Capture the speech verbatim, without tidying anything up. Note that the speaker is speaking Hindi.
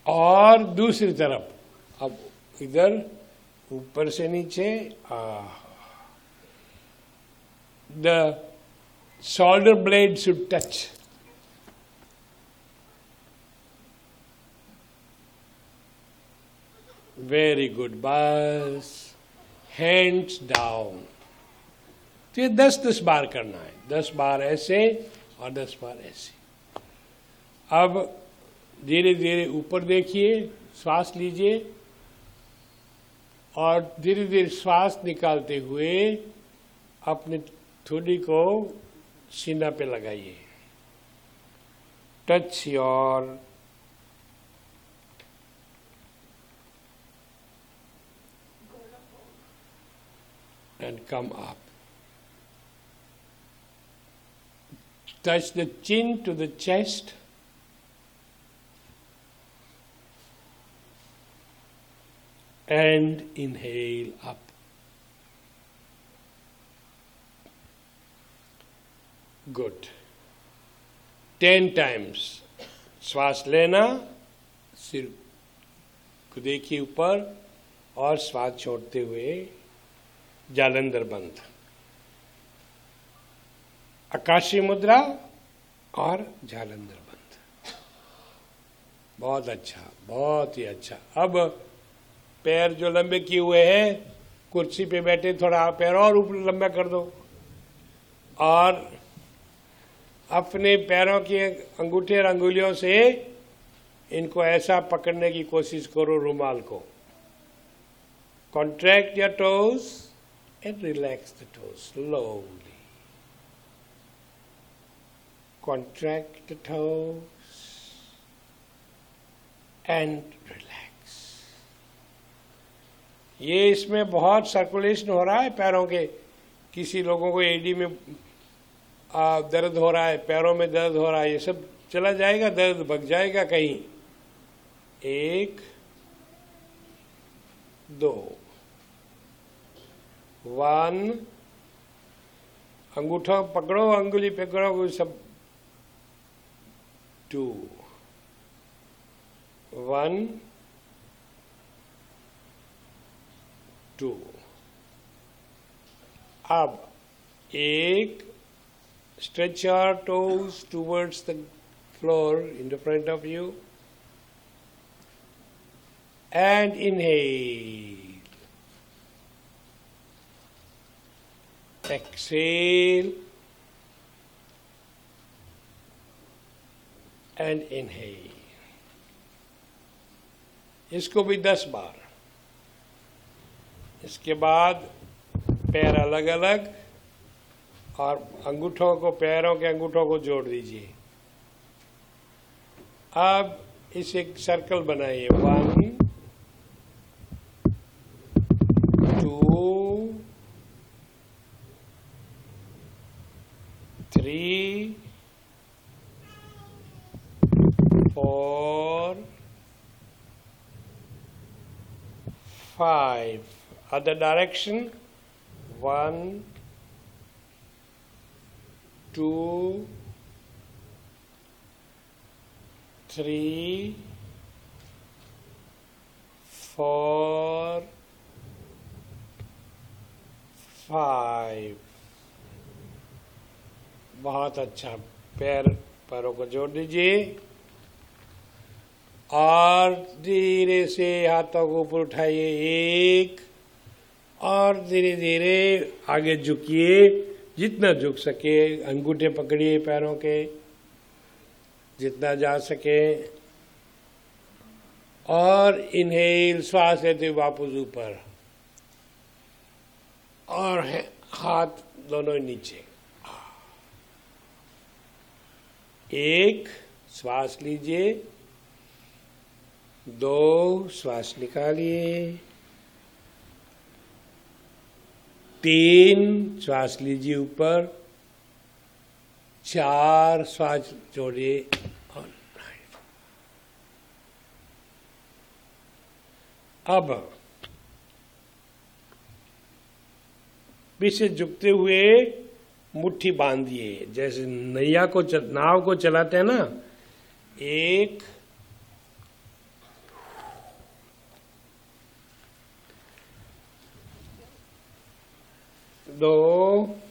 और दूसरी तरफ अब इधर ऊपर से नीचे, the shoulder blade should touch. Very good, बस हैंड्स डाउन। तो ये दस दस बार करना है, दस बार ऐसे और दस बार ऐसे। अब धीरे धीरे ऊपर देखिए, श्वास लीजिए और धीरे धीरे श्वास निकालते हुए अपने ठोड़ी को सीना पे लगाइए। Touch your and come up. Touch the chin to the chest. And inhale up. Good. Ten times. श्वास लेना, सिर को देखिए ऊपर और श्वास छोड़ते हुए जालंधर बंद। आकाशीय मुद्रा और जालंधर बंद। बहुत अच्छा, बहुत ही अच्छा। अब पैर जो लंबे किए हुए हैं, कुर्सी पे बैठे थोड़ा पैर और ऊपर लंबा कर दो और अपने पैरों के अंगूठे और अंगुलियों से इनको ऐसा पकड़ने की कोशिश करो, रुमाल को। Contract your toes and relax the toes slowly. Contract the toes and relax. ये इसमें बहुत सर्कुलेशन हो रहा है पैरों के। किसी लोगों को एडी में आ, दर्द हो रहा है, पैरों में दर्द हो रहा है, ये सब चला जाएगा, दर्द भग जाएगा कहीं। एक, दो, वन, अंगूठा पकड़ो, अंगुली पकड़ो, सब। To, one, to. अब एक, stretch your toes towards the floor in the front of you and inhale. Exhale and inhale. इसको भी दस बार। इसके बाद पैर अलग अलग और अंगूठों को, पैरों के अंगूठों को जोड़ दीजिए। अब इसे एक सर्कल बनाइए। One, three, four, five. Other direction. One, two, three, four, five. बहुत अच्छा। पैर पैरों को जोड़ दीजिए और धीरे से हाथों को ऊपर उठाइए। एक, और धीरे धीरे आगे झुकिए, जितना झुक सके। अंगूठे पकड़िए पैरों के, जितना जा सके। और इनहेल, श्वास लेते हुए वापस ऊपर और हाथ दोनों नीचे। एक, श्वास लीजिए। दो, श्वास निकालिए। तीन, श्वास लीजिए ऊपर। चार, श्वास छोड़िए और अब पीछे झुकते हुए मुट्ठी बांधिए, जैसे नैया को नाव को चलाते हैं ना। एक, दो,